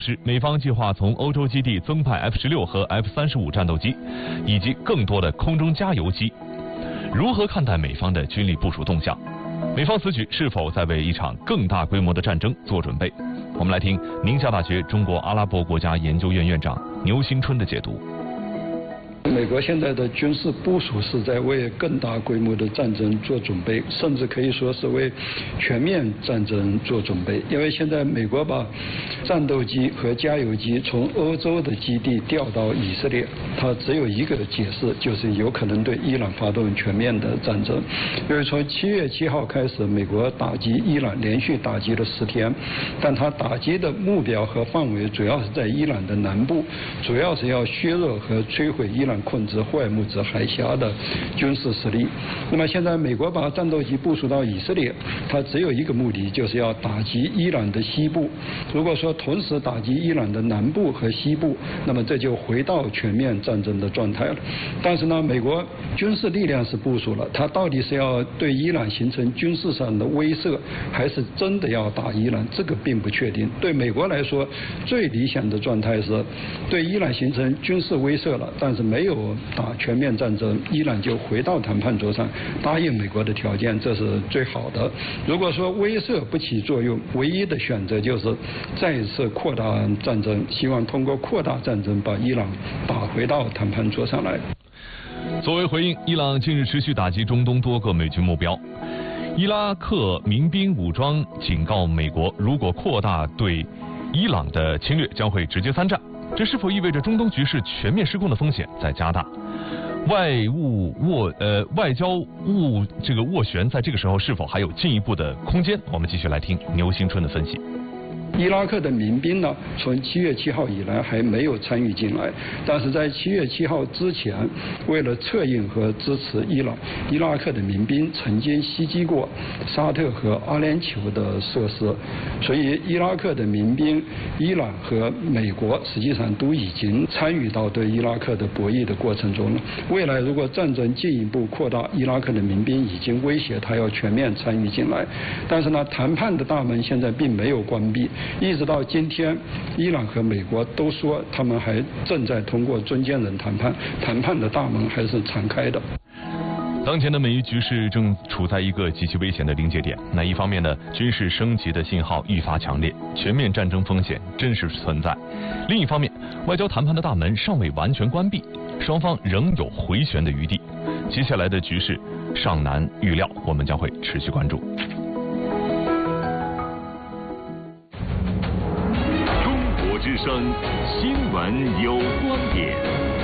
是美方计划从欧洲基地增派 F-16和 F-35战斗机，以及更多的空中加油机。如何看待美方的军力部署动向？美方此举是否在为一场更大规模的战争做准备？我们来听宁夏大学中国阿拉伯国家研究院院长牛兴春的解读。 美国现在的军事部署是在为更大规模的战争做准备，甚至可以说是为全面战争做准备。因为现在美国把战斗机和加油机从欧洲的基地调到以色列，它只有一个解释，就是有可能对伊朗发动全面的战争。因为从7月7号开始，美国打击伊朗连续打击了10天，但它打击的目标和范围主要是在伊朗的南部，主要是要削弱和摧毁伊朗控制霍尔木兹海峡的军事实力。那么现在美国把战斗机部署到以色列，它只有一个目的，就是要打击伊朗的西部。如果说同时打击伊朗的南部和西部，那么这就回到全面战争的状态了。但是呢，美国军事力量是部署了，它到底是要对伊朗形成军事上的威慑，还是真的要打伊朗，这个并不确定。对美国来说，最理想的状态是对伊朗形成军事威慑了，但是没有打全面战争，伊朗就回到谈判桌上答应美国的条件，这是最好的。如果说威慑不起作用，唯一的选择就是再一次扩大战争，希望通过扩大战争把伊朗打回到谈判桌上来。 作为回应，伊朗近日持续打击中东多个美军目标。伊拉克民兵武装警告美国，如果扩大对伊朗的侵略，将会直接参战。这是否意味着中东局势全面失控的风险在加大？外交斡旋在这个时候是否还有进一步的空间？我们继续来听牛兴春的分析。 伊拉克的民兵呢，从7月7号以来还没有参与进来，但是在7月7号之前，为了策应和支持伊朗，伊拉克的民兵曾经袭击过沙特和阿联酋的设施，所以伊拉克的民兵、伊朗和美国实际上都已经参与到对伊拉克的博弈的过程中了。未来如果战争进一步扩大，伊拉克的民兵已经威胁他要全面参与进来，但是呢，谈判的大门现在并没有关闭。一直到今天，伊朗和美国都说他们还正在通过中间人谈判，谈判的大门还是敞开的。 当前的美伊局势正处在一个极其危险的临界点。那一方面呢，军事升级的信号愈发强烈，全面战争风险真实存在；另一方面，外交谈判的大门尚未完全关闭，双方仍有回旋的余地。接下来的局势尚难预料，我们将会持续关注。 之声新闻有观点，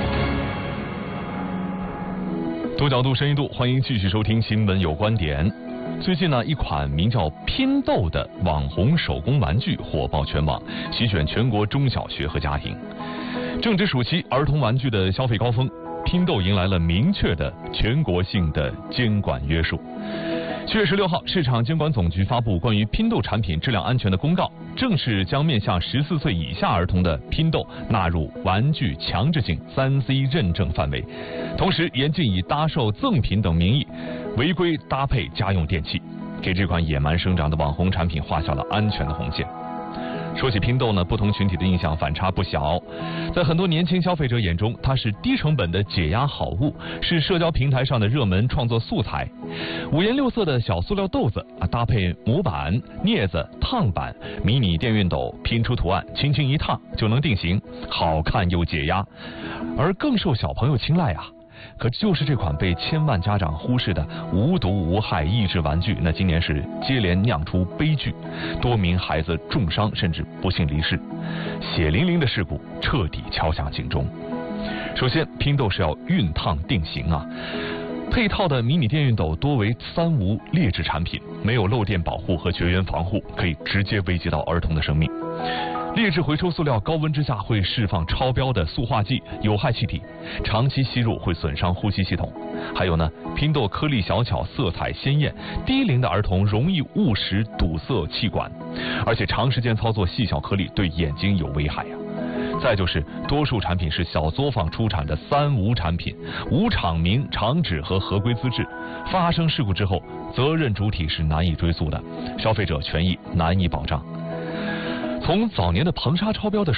多角度、深一度，欢迎继续收听新闻有观点。最近呢，一款名叫拼豆的网红手工玩具火爆全网，席卷全国中小学和家庭。正值暑期，儿童玩具的消费高峰，拼豆迎来了明确的全国性的监管约束。7月16号，市场监管总局发布关于拼豆产品质量安全的公告，正式将面向14岁以下儿童的拼豆纳入玩具强制性3C 认证范围，同时严禁以搭售赠品等名义违规搭配家用电器，给这款野蛮生长的网红产品画下了安全的红线。说起拼豆呢，不同群体的印象反差不小。在很多年轻消费者眼中，它是低成本的解压好物，是社交平台上的热门创作素材。五颜六色的小塑料豆子搭配模板、镊子、烫板、迷你电熨斗，拼出图案，轻轻一烫就能定型，好看又解压。而更受小朋友青睐啊。可就是这款被千万家长忽视的无毒无害益智玩具，那今年是接连酿出悲剧，多名孩子重伤甚至不幸离世，血淋淋的事故彻底敲响警钟。首先，拼豆是要熨烫定型啊，配套的迷你电熨斗多为3无劣质产品，没有漏电保护和绝缘防护，可以直接危及到儿童的生命。劣质回收塑料高温之下会释放超标的塑化剂、有害气体，长期吸入会损伤呼吸系统。还有呢，拼豆颗粒小巧，色彩鲜艳，低龄的儿童容易误食堵塞气管，而且长时间操作细小颗粒对眼睛有危害呀。再就是多数产品是小作坊出产的3无产品，无厂名、厂址和合规资质，发生事故之后，责任主体是难以追溯的，消费者权益难以保障。 从早年的硼砂超标的